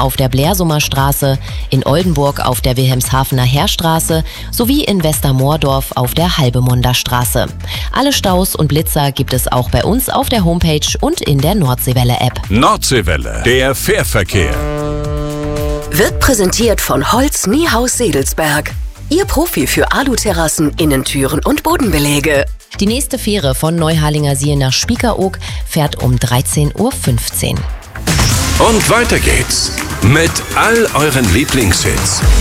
auf der Blersummer Straße, in Oldenburg auf der Wilhelmshavener Heerstraße sowie in Westermoordorf auf der Halbemunder Straße. Alle Staus und Blitzer gibt es auch bei uns auf der Homepage und in der Nordseewelle-App. Nordseewelle, der Fährverkehr. Wird präsentiert von Holz Niehaus Sedelsberg. Ihr Profi für Aluterrassen, Innentüren und Bodenbeläge. Die nächste Fähre von Neuharlingersiel nach Spiekeroog fährt um 13:15 Uhr. Und weiter geht's mit all euren Lieblingshits.